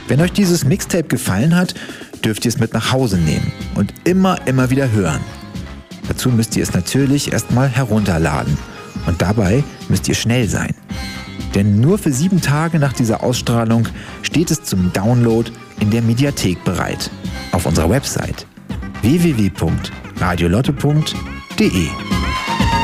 Wenn euch dieses Mixtape gefallen hat, dürft ihr es mit nach Hause nehmen und immer wieder hören. Dazu müsst ihr es natürlich erstmal herunterladen und dabei müsst ihr schnell sein. Denn nur für 7 Tage nach dieser Ausstrahlung steht es zum Download in der Mediathek bereit. Auf unserer Website www.radiolotte.de